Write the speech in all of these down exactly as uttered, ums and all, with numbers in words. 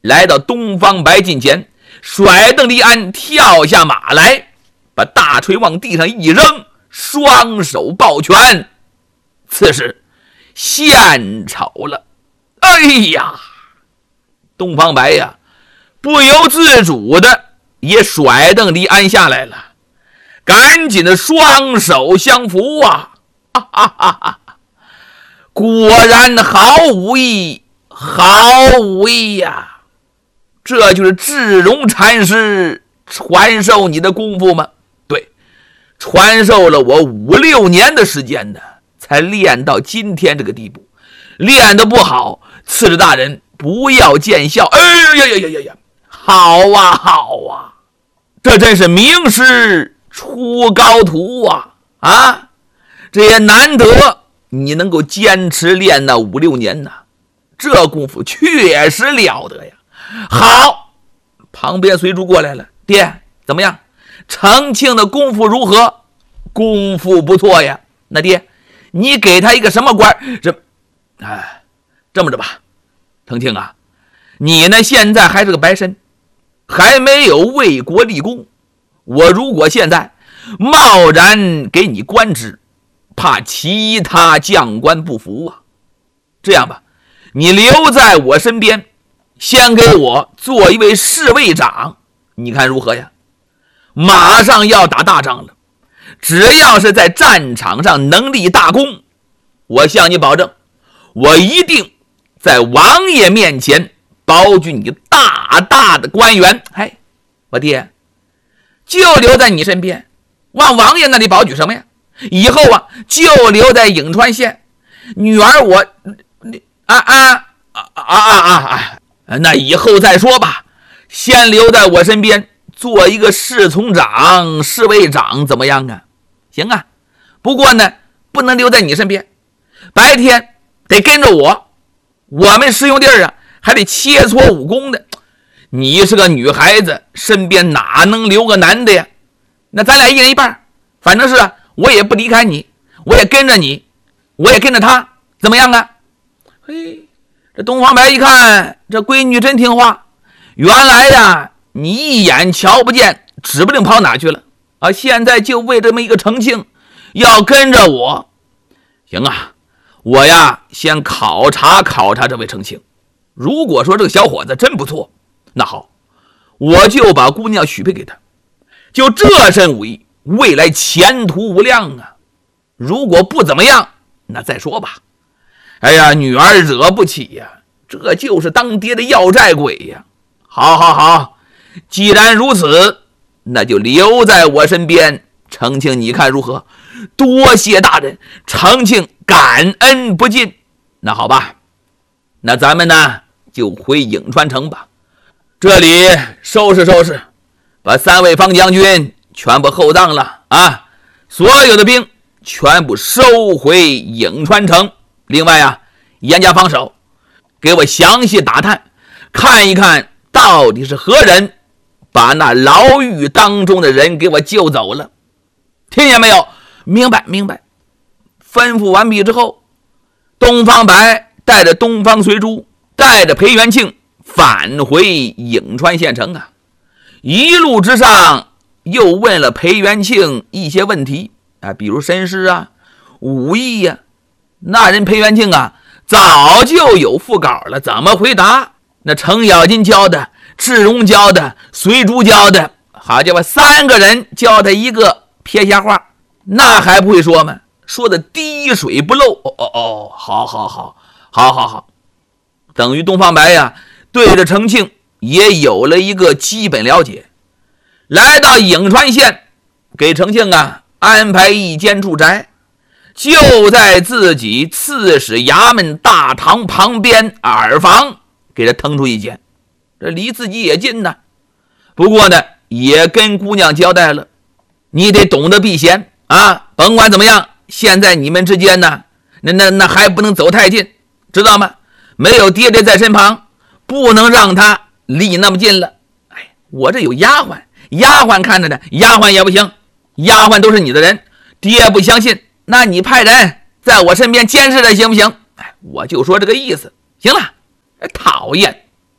来到东方白近前，甩蹬离鞍，跳下马来，把大锤往地上一扔，双手抱拳，此时献丑了。哎呀，东方白呀，不由自主的也甩蹬离鞍下来了，赶紧的双手相扶啊！哈哈哈哈，果然好武艺，好武艺呀！这就是智荣禅师传授你的功夫吗？对，传授了我五六年的时间呢，才练到今天这个地步。练得不好，刺史大人不要见笑。哎呀呀呀呀呀！好啊好啊，这真是名师出高徒啊！啊，这也难得你能够坚持练那五六年呢，这功夫确实了得呀！好，旁边随主过来了，爹，怎么样？程庆的功夫如何？功夫不错呀。那爹，你给他一个什么官？这，哎，这么着吧，程庆啊，你呢现在还是个白身，还没有为国立功。我如果现在贸然给你官职，怕其他将官不服啊。这样吧，你留在我身边，先给我做一位侍卫长，你看如何呀？马上要打大仗了，只要是在战场上能立大功，我向你保证，我一定在王爷面前保举你大大的官员。嘿，我爹就留在你身边，往王爷那里保举什么呀？以后啊，就留在颍川县，女儿我啊啊啊啊啊啊！那以后再说吧，先留在我身边，做一个侍从长、侍卫长，怎么样啊？行啊，不过呢，不能留在你身边，白天得跟着我。我们师兄弟啊，还得切磋武功的。你是个女孩子，身边哪能留个男的呀？那咱俩一人一半，反正是啊，我也不离开你，我也跟着你，我也跟着他，怎么样啊？嘿，这东方白一看，这闺女真听话，原来呀，你一眼瞧不见，指不定跑哪去了啊！现在就为这么一个程庆，要跟着我。行啊，我呀先考察考察这位程庆。如果说这个小伙子真不错，那好，我就把姑娘许配给他。就这身武艺，未来前途无量啊！如果不怎么样，那再说吧。哎呀，女儿惹不起呀，这就是当爹的要债鬼呀！好好好，既然如此，那就留在我身边。程庆，你看如何？多谢大人，程庆感恩不尽。那好吧，那咱们呢就回颍川城吧。这里收拾收拾，把三位方将军全部厚葬了啊！所有的兵全部收回颍川城。另外啊，严加防守，给我详细打探，看一看到底是何人把那牢狱当中的人给我救走了。听见没有？明白明白。吩咐完毕之后，东方白带着东方随珠，带着裴元庆返回颍川县城啊。一路之上又问了裴元庆一些问题啊，比如身世啊、武艺呀、啊。那人裴元庆啊早就有副稿了，怎么回答？那程咬金教的，智荣教的，随珠教的，好家伙，三个人教他一个撇下话，那还不会说吗？说的滴水不漏。哦哦哦，好好好，好好好，等于东方白呀，对着程庆也有了一个基本了解。来到颍川县，给程庆啊安排一间住宅，就在自己刺史衙门大堂旁边耳房给他腾出一间，这离自己也近呢。不过呢，也跟姑娘交代了，你得懂得避嫌啊！甭管怎么样，现在你们之间呢，那那那还不能走太近，知道吗？没有爹爹在身旁，不能让他离那么近了。哎，我这有丫鬟，丫鬟看着呢，丫鬟也不行，丫鬟都是你的人，爹不相信，那你派人在我身边监视着行不行？哎，我就说这个意思。行了，讨厌，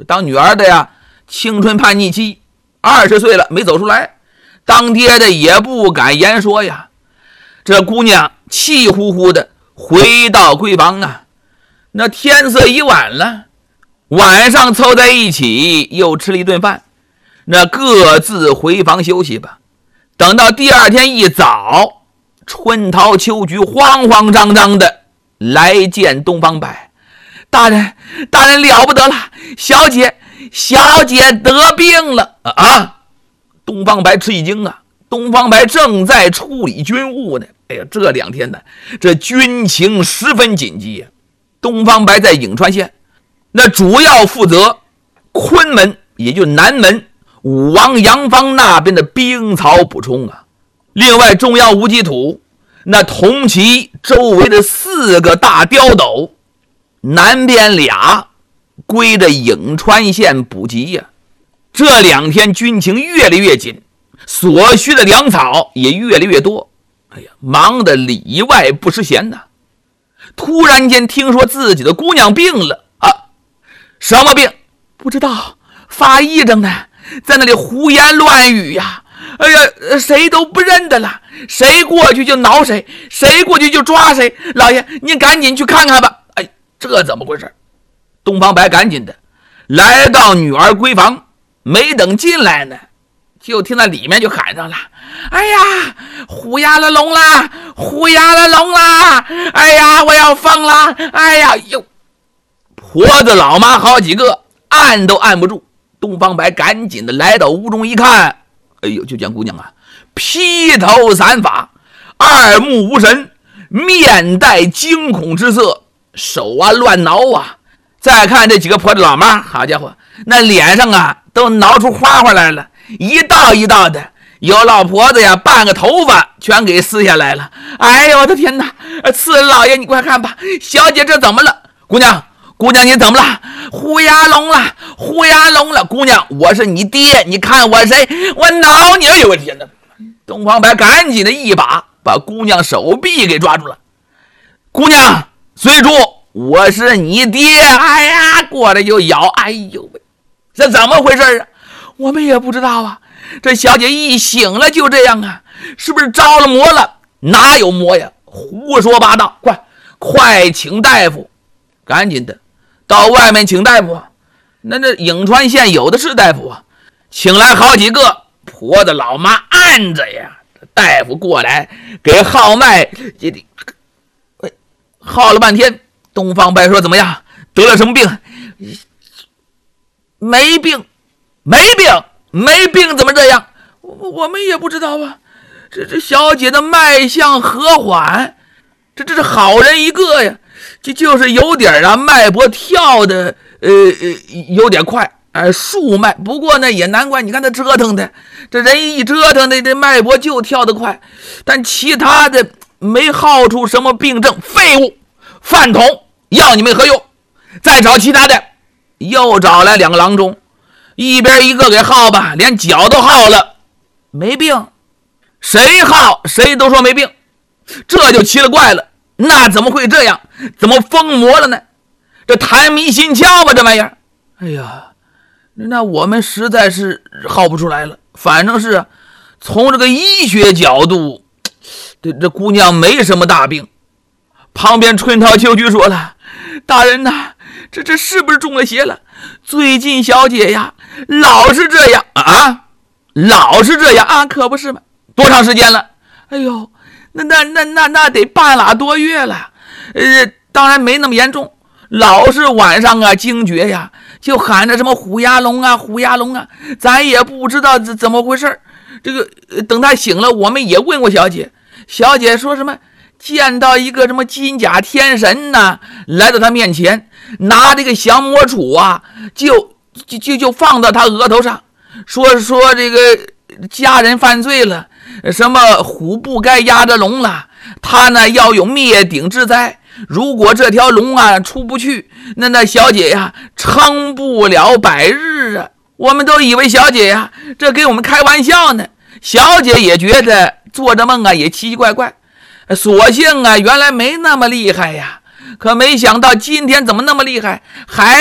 当女儿的呀，青春叛逆期，二十岁了没走出来，当爹的也不敢言说呀。这姑娘气呼呼的回到闺房啊，那天色已晚了，晚上凑在一起又吃了一顿饭，那各自回房休息吧。等到第二天一早，春桃秋菊慌慌张张的来见东方白。大人，大人了不得了，小姐小姐得病了啊！东方白吃一惊啊，东方白正在处理军务呢。哎呀，这两天呢，这军情十分紧急呀。东方白在颍川县，那主要负责昆门，也就南门武王杨方那边的兵曹补充啊。另外，中央无极土那同其周围的四个大刁斗，南边俩归着颍川县补给呀。这两天军情越来越紧，所需的粮草也越来越多。哎呀，忙得里外不识闲呐。突然间听说自己的姑娘病了啊！什么病？不知道，发癔症呢，在那里胡言乱语呀！哎呀，谁都不认得了，谁过去就挠谁，谁过去就抓谁。老爷，您赶紧去看看吧。哎，这怎么回事？东方白赶紧的来到女儿闺房，没等进来呢，就听到里面就喊上了：哎呀，虎压了龙啦，虎压了龙啦！哎呀，我要疯了！哎呀哟，婆子老妈好几个按都按不住。东方白赶紧的来到屋中一看，哎呦，就见姑娘啊，披头散发，二目无神，面带惊恐之色，手啊乱挠啊。再看这几个婆子老妈，好家伙，那脸上啊都挠出花花来了，一道一道的。有老婆子呀，半个头发全给撕下来了。哎呦我的天哪！次老爷你快看吧，小姐这怎么了？姑娘姑娘你怎么了？虎牙龙了，虎牙龙了！姑娘，我是你爹，你看我谁？我挠你！哎呦我天哪！东方白赶紧的一把把姑娘手臂给抓住了。姑娘随主，我是你爹！哎呀，过来就咬！哎呦喂，这怎么回事啊？我们也不知道啊。这小姐一醒了就这样啊，是不是着了魔了？哪有魔呀？胡说八道！快快请大夫，赶紧的到外面请大夫。那这颍川县有的是大夫啊，请来好几个婆子老妈按着呀。大夫过来给号脉，号了半天。东方白说：怎么样？得了什么病？没病，没病。没病怎么这样？我我们也不知道啊。这这小姐的脉象和缓，这这是好人一个呀。就就是有点啊，脉搏跳的呃呃有点快，哎，数脉。不过呢，也难怪，你看他折腾的，这人一折腾的，这脉搏就跳得快。但其他的没号出什么病症，废物，饭桶，要你们何用？再找其他的，又找来两个郎中。一边一个给号吧，连脚都号了，没病。谁号谁都说没病，这就奇了怪了。那怎么会这样？怎么疯魔了呢？这谈迷心窍吧，这玩意儿。哎呀，那我们实在是号不出来了。反正是从这个医学角度，这这姑娘没什么大病。旁边春桃秋菊说了：大人呐，这这是不是中了邪了？最近小姐呀老是这样啊，老是这样啊，可不是吗？多长时间了？哎呦，那那那那那得半拉多月了。呃，当然没那么严重，老是晚上啊惊厥呀，就喊着什么虎牙龙啊虎牙龙啊，咱也不知道怎么回事。这个、呃、等他醒了，我们也问过小姐，小姐说什么见到一个什么金甲天神呢，来到他面前，拿这个降魔杵啊，就就就就放到他额头上，说说这个家人犯罪了，什么虎不该压着龙了，他呢要有灭顶之灾，如果这条龙啊出不去，那那小姐呀撑不了百日啊。我们都以为小姐呀这给我们开玩笑呢，小姐也觉得做着梦啊也奇奇怪怪，所幸啊原来没那么厉害呀，可没想到今天怎么那么厉害，还